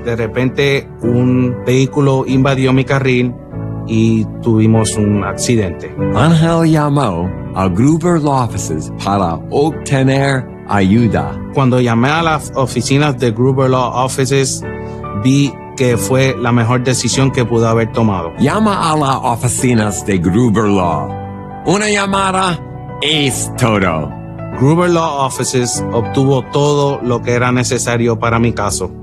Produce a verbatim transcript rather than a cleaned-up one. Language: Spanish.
de repente un vehículo invadió mi carril y tuvimos un accidente. Ángel llamó a Gruber Law Offices para obtener ayuda. Cuando llamé a las oficinas de Gruber Law Offices, vi que fue la mejor decisión que pude haber tomado. Llama a las oficinas de Gruber Law. Una llamada es todo. Gruber Law Offices obtuvo todo lo que era necesario para mi caso.